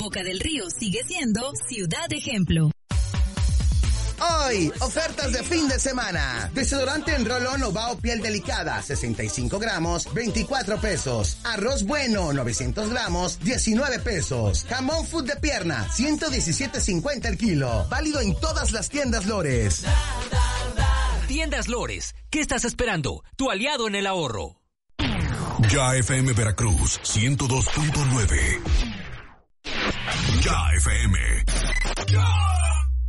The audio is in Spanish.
Boca del Río sigue siendo ciudad ejemplo. Hoy, ofertas de fin de semana. Desodorante en rolón o Bao piel delicada, 65 gramos, 24 pesos. Arroz bueno, 900 gramos, 19 pesos. Jamón food de pierna, 117.50 el kilo. Válido en todas las tiendas Lores. Tiendas Lores, ¿qué estás esperando? Tu aliado en el ahorro. Ya FM Veracruz, 102.9. Ya FM. Ya.